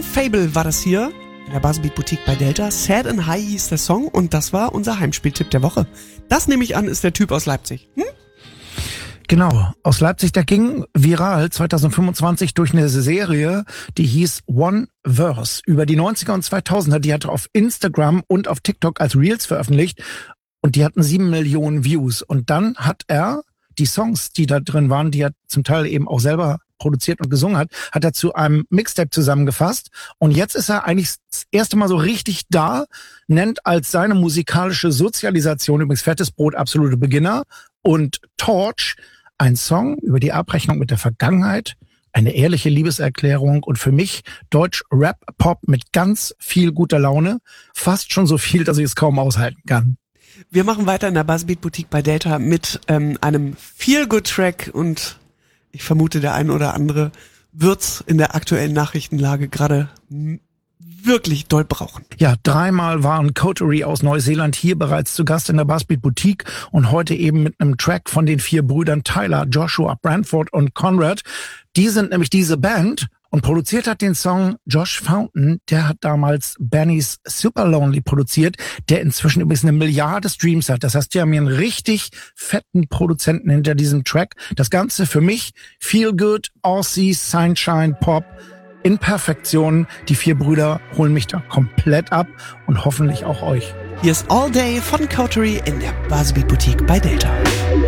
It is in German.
Fable war das hier in der Buzzbeat Boutique bei Delta. Sad and High hieß der Song und das war unser Heimspieltipp der Woche. Das nehme ich an, ist der Typ aus Leipzig. Genau, aus Leipzig, der ging viral 2025 durch eine Serie, die hieß One Verse über die 90er und 2000er. Die hat er auf Instagram und auf TikTok als Reels veröffentlicht und die hatten 7 Millionen Views. Und dann hat er die Songs, die da drin waren, die er zum Teil eben auch selber produziert und gesungen hat er zu einem Mixtape zusammengefasst. Und jetzt ist er eigentlich das erste Mal so richtig da, nennt als seine musikalische Sozialisation, übrigens Fettes Brot, absolute Beginner, und Torch, ein Song über die Abrechnung mit der Vergangenheit, eine ehrliche Liebeserklärung und für mich Deutsch-Rap-Pop mit ganz viel guter Laune. Fast schon so viel, dass ich es kaum aushalten kann. Wir machen weiter in der Buzzbeat Boutique bei Delta mit einem Feel-Good-Track und ich vermute, der ein oder andere wird's in der aktuellen Nachrichtenlage gerade wirklich doll brauchen. Ja, 3-mal waren Coterie aus Neuseeland hier bereits zu Gast in der Buzzbeat Boutique und heute eben mit einem Track von den 4 Brüdern Tyler, Joshua, Brantford und Conrad. Die sind nämlich diese Band und produziert hat den Song Josh Fountain. Der hat damals Bennys Super Lonely produziert, der inzwischen übrigens 1 Milliarde Streams hat. Das heißt, die haben hier einen richtig fetten Produzenten hinter diesem Track. Das Ganze für mich Feel Good, Aussie, Sunshine, Pop in Perfektion. Die 4 Brüder holen mich da komplett ab und hoffentlich auch euch. Hier ist All Day von Coterie in der Buzzbeat Boutique bei Delta.